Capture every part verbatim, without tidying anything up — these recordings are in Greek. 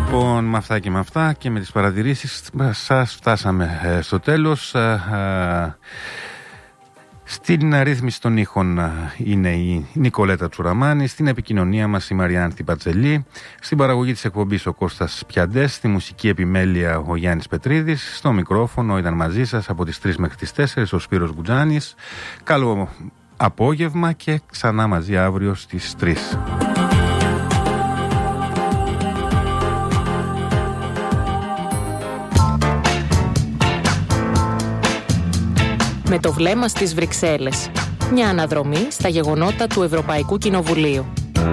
Λοιπόν, με αυτά και με αυτά και με τις παρατηρήσεις σας φτάσαμε ε, στο τέλος. Ε, ε, στην ρύθμιση των ήχων είναι η Νικολέτα Τσουραμάνη, στην επικοινωνία μας η Μαριάννη Τιπατσελή, στην παραγωγή της εκπομπής ο Κώστας Πιαντές, στη μουσική επιμέλεια ο Γιάννης Πετρίδης, στο μικρόφωνο ήταν μαζί σας από τις τρεις μέχρι τις τέσσερις ο Σπύρος Γκουτζάνης. Καλό απόγευμα και ξανά μαζί αύριο στις τρεις. Με το βλέμμα στις Βρυξέλλες. Μια αναδρομή στα γεγονότα του Ευρωπαϊκού Κοινοβουλίου.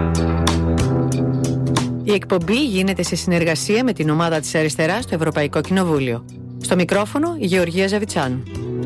Η εκπομπή γίνεται σε συνεργασία με την ομάδα της Αριστεράς στο Ευρωπαϊκό Κοινοβούλιο. Στο μικρόφωνο η Γεωργία Ζαβιτσάνου.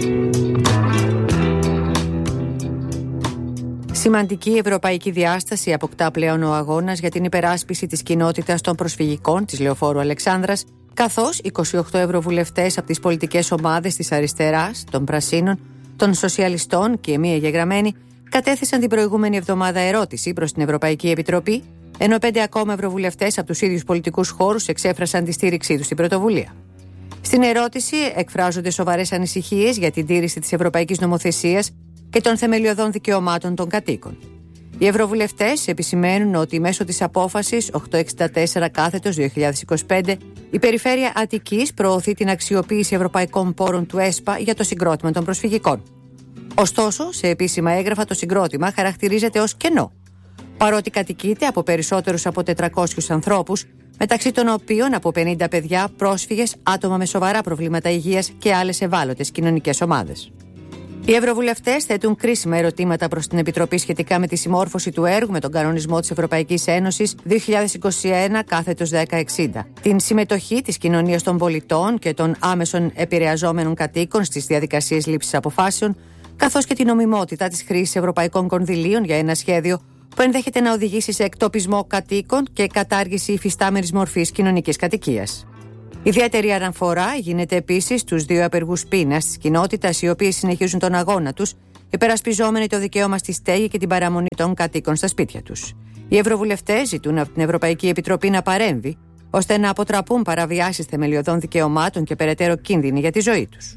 Σημαντική ευρωπαϊκή διάσταση αποκτά πλέον ο αγώνας για την υπεράσπιση της κοινότητας των προσφυγικών της Λεωφόρου Αλεξάνδρας, καθώς είκοσι οκτώ ευρωβουλευτές από τις πολιτικές ομάδες της Αριστεράς, των Πρασίνων, των Σοσιαλιστών και μία εγγεγραμμένοι κατέθεσαν την προηγούμενη εβδομάδα ερώτηση προς την Ευρωπαϊκή Επιτροπή, ενώ πέντε ακόμα ευρωβουλευτές από τους ίδιους πολιτικούς χώρους εξέφρασαν τη στήριξή τους στην πρωτοβουλία. Στην ερώτηση εκφράζονται σοβαρές ανησυχίες για την τήρηση της ευρωπαϊκής νομοθεσίας και των θεμελιωδών δικαιωμάτων των κατοίκων. Οι ευρωβουλευτές επισημαίνουν ότι μέσω της απόφασης οκτακόσια εξήντα τέσσερα κάθετος δύο χιλιάδες είκοσι πέντε η Περιφέρεια Αττικής προωθεί την αξιοποίηση ευρωπαϊκών πόρων του ΕΣΠΑ για το συγκρότημα των προσφυγικών. Ωστόσο, σε επίσημα έγγραφα το συγκρότημα χαρακτηρίζεται ως κενό, παρότι κατοικείται από περισσότερους από τετρακόσιους ανθρώπους, μεταξύ των οποίων από πενήντα παιδιά, πρόσφυγες, άτομα με σοβαρά προβλήματα υγείας και άλλες ευάλωτες κοινωνικές ομάδες. Οι ευρωβουλευτές θέτουν κρίσιμα ερωτήματα προς την Επιτροπή σχετικά με τη συμμόρφωση του έργου με τον κανονισμό της Ευρωπαϊκής Ένωσης δύο χιλιάδες είκοσι ένα κάθετος δέκα εξήντα, την συμμετοχή της κοινωνίας των πολιτών και των άμεσων επηρεαζόμενων κατοίκων στις διαδικασίες λήψης αποφάσεων, καθώς και την νομιμότητα της χρήσης ευρωπαϊκών κονδυλίων για ένα σχέδιο που ενδέχεται να οδηγήσει σε εκτοπισμό κατοίκων και κατάργηση υφιστάμενης μορφής κοινωνικής κατοικίας. Ιδιαίτερη αναφορά γίνεται επίσης στους δύο απεργούς πείνας της κοινότητας, οι οποίοι συνεχίζουν τον αγώνα τους, υπερασπιζόμενοι το δικαίωμα στη στέγη και την παραμονή των κατοίκων στα σπίτια τους. Οι ευρωβουλευτές ζητούν από την Ευρωπαϊκή Επιτροπή να παρέμβει, ώστε να αποτραπούν παραβιάσεις θεμελιωδών δικαιωμάτων και περαιτέρω κίνδυνοι για τη ζωή τους.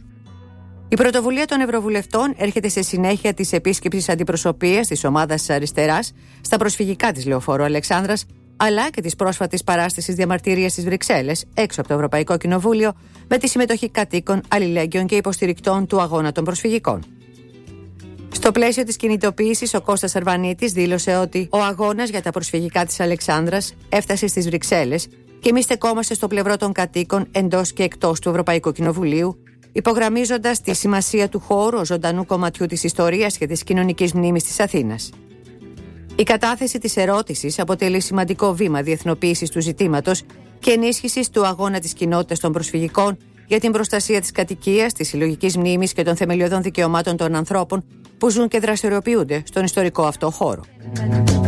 Η πρωτοβουλία των Ευρωβουλευτών έρχεται σε συνέχεια της επίσκεψης αντιπροσωπείας της ομάδας της Αριστεράς στα προσφυγικά της Λεωφόρου Αλεξάνδρας, αλλά και της πρόσφατης παράστασης διαμαρτυρίας στις Βρυξέλλες, έξω από το Ευρωπαϊκό Κοινοβούλιο, με τη συμμετοχή κατοίκων, αλληλέγγυων και υποστηρικτών του αγώνα των προσφυγικών. Στο πλαίσιο της κινητοποίησης, ο Κώστας Αρβανίτης δήλωσε ότι ο αγώνας για τα προσφυγικά της Αλεξάνδρας έφτασε στις Βρυξέλλες και εμείς στεκόμαστε στο πλευρό των κατοίκων εντός και εκτός του Ευρωπαϊκού Κοινοβουλίου, υπογραμμίζοντας τη σημασία του χώρου ως ζωντανού κομματιού της ιστορίας και της κοινωνικής μνήμης της Αθήνας. Η κατάθεση της ερώτησης αποτελεί σημαντικό βήμα διεθνοποίησης του ζητήματος και ενίσχυσης του αγώνα της κοινότητας των προσφυγικών για την προστασία της κατοικίας, της συλλογικής μνήμης και των θεμελιωδών δικαιωμάτων των ανθρώπων που ζουν και δραστηριοποιούνται στον ιστορικό αυτό χώρο.